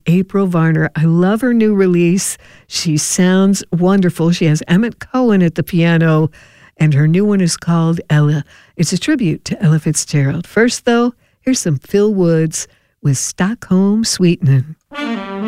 April Varner. I love her new release. She sounds wonderful. She has Emmett Cohen at the piano, and her new one is called Ella. It's a tribute to Ella Fitzgerald. First, though, here's some Phil Woods with Stockholm Sweetenin'.